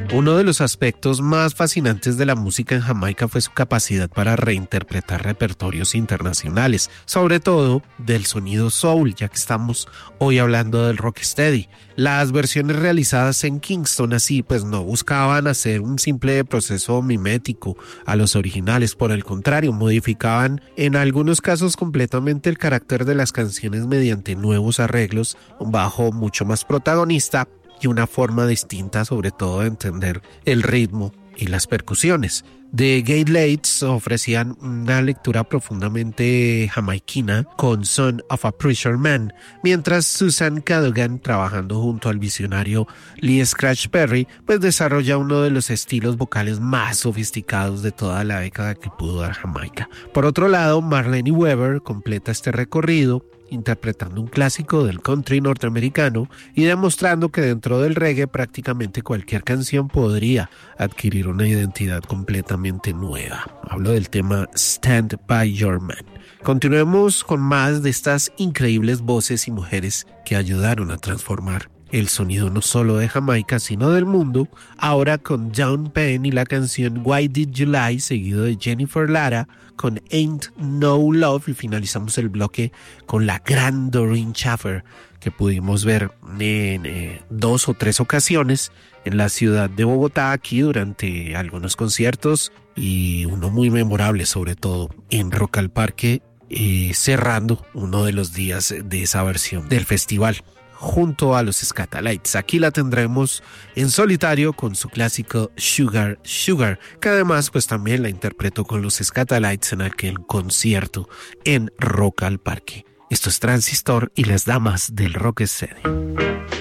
Uno de los aspectos más fascinantes de la música en Jamaica fue su capacidad para reinterpretar repertorios internacionales, sobre todo del sonido soul, ya que estamos hoy hablando del rocksteady. Las versiones realizadas en Kingston así pues no buscaban hacer un simple proceso mimético a los originales, por el contrario, modificaban en algunos casos completamente el carácter de las canciones mediante nuevos arreglos, un bajo mucho más protagonista y una forma distinta sobre todo de entender el ritmo y las percusiones. The Gatelites ofrecían una lectura profundamente jamaiquina con Son of a Preacher Man, mientras Susan Cadogan, trabajando junto al visionario Lee Scratch Perry, pues desarrolla uno de los estilos vocales más sofisticados de toda la década que pudo dar Jamaica. Por otro lado, Marlene Weber completa este recorrido interpretando un clásico del country norteamericano y demostrando que dentro del reggae prácticamente cualquier canción podría adquirir una identidad completamente nueva. Hablo del tema Stand By Your Man. Continuemos con más de estas increíbles voces y mujeres que ayudaron a transformar el sonido no solo de Jamaica, sino del mundo, ahora con Dawn Penn y la canción Why Did You Lie, seguido de Jennifer Lara con Ain't No Love, y finalizamos el bloque con la gran Doreen Shaffer, que pudimos ver en 2 o 3 ocasiones en la ciudad de Bogotá, aquí durante algunos conciertos, y uno muy memorable sobre todo en Rock al Parque, cerrando uno de los días de esa versión del festival, junto a los Skatalites. Aquí la tendremos en solitario con su clásico Sugar Sugar, que además pues también la interpretó con los Skatalites en aquel concierto en Rock al Parque. Esto es Transistor y las damas del rocksteady.